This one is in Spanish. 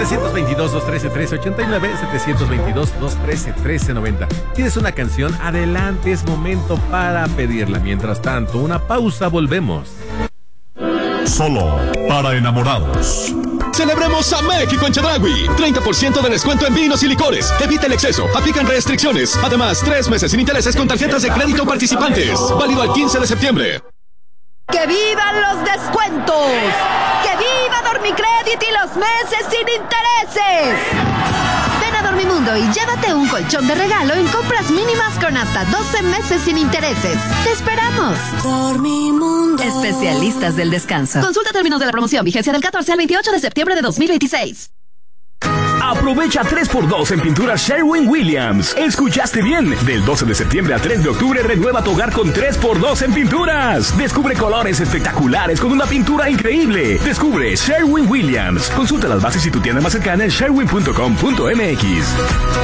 722-213-1389, 722-213-1390. ¿Tienes una canción? Adelante, es momento para pedirla. Mientras tanto, una pausa, volvemos. Solo para enamorados. Celebremos a México en Chedraui. 30% de descuento en vinos y licores. Evita el exceso. Aplican restricciones. Además, 3 meses sin intereses con tarjetas de crédito participantes. Válido al 15 de septiembre. ¡Que vivan los descuentos! ¡Que viva Dormicredit y los meses sin intereses! Ven a Dormimundo y llévate un colchón de regalo en compras mínimas con hasta 12 meses sin intereses. ¡Te esperamos! Dormimundo. Especialistas del descanso. Consulta términos de la promoción. Vigencia del 14 al 28 de septiembre de 2026. Aprovecha 3x2 en pintura Sherwin-Williams. ¿Escuchaste bien? Del 12 de septiembre al 3 de octubre renueva tu hogar con 3x2 en pinturas. Descubre colores espectaculares con una pintura increíble. Descubre Sherwin-Williams. Consulta las bases y tu tienda más cercana en sherwin.com.mx.